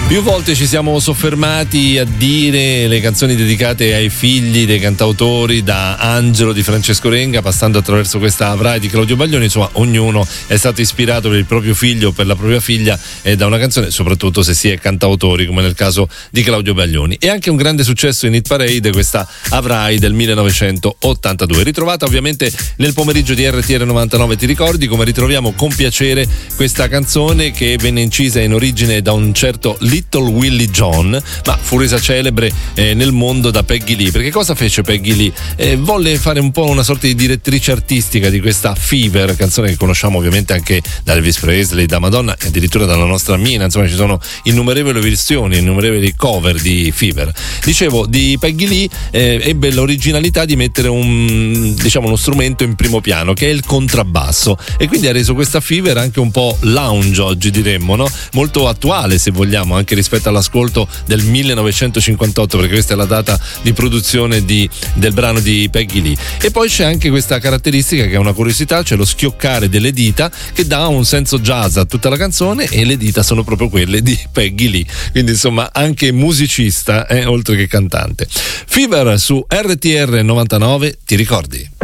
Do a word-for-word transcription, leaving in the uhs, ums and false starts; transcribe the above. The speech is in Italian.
Più volte ci siamo soffermati a dire le canzoni dedicate ai figli dei cantautori, da Angelo di Francesco Renga, passando attraverso questa Avrai di Claudio Baglioni. Insomma, ognuno è stato ispirato per il proprio figlio o per la propria figlia eh, da una canzone, soprattutto se si è cantautori, come nel caso di Claudio Baglioni. E anche un grande successo in Hit Parade questa Avrai del millenovecentottantadue, ritrovata ovviamente nel pomeriggio di R T R novantanove. Ti ricordi, come ritroviamo con piacere questa canzone che venne incisa in origine da un certo Little Willie John, ma fu resa celebre eh, nel mondo da Peggy Lee. Perché cosa fece Peggy Lee? Eh, volle fare un po' una sorta di direttrice artistica di questa Fever, canzone che conosciamo ovviamente anche da Elvis Presley, da Madonna e addirittura dalla nostra Mina. Insomma, ci sono innumerevoli versioni, innumerevoli cover di Fever. Dicevo, di Peggy Lee eh, ebbe l'originalità di mettere un, diciamo, uno strumento in primo piano, che è il contrabbasso, e quindi ha reso questa Fever anche un po' lounge, oggi diremmo, no? Molto attuale, se vogliamo, anche rispetto all'ascolto del millenovecentocinquantotto, perché questa è la data di produzione di, del brano di Peggy Lee. E poi c'è anche questa caratteristica che è una curiosità, cioè lo schioccare delle dita, che dà un senso jazz a tutta la canzone, e le dita sono proprio quelle di Peggy Lee, quindi insomma anche musicista eh, oltre che cantante. Fever su R T R novantanove, ti ricordi?